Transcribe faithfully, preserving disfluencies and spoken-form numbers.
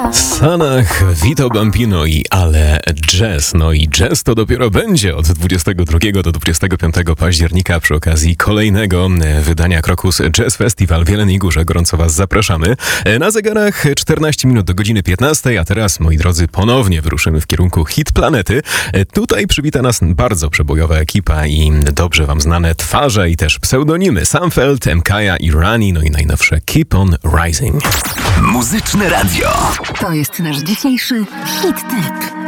Sanach, Vito Bambino i Ale Jazz. No i jazz to dopiero będzie od dwudziestego drugiego do dwudziestego piątego października przy okazji kolejnego wydania Krokus Jazz Festival w Jeleniej Górze. Gorąco Was zapraszamy. Na zegarach czternaście minut do godziny piętnastej, a teraz, moi drodzy, ponownie wyruszymy w kierunku Hit Planety. Tutaj przywita nas bardzo przebojowa ekipa i dobrze Wam znane twarze i też pseudonimy Samfeld, Mkaja i Rani, no i najnowsze Keep on Rising. Muzyczne Radio. To jest nasz dzisiejszy Hit Tip.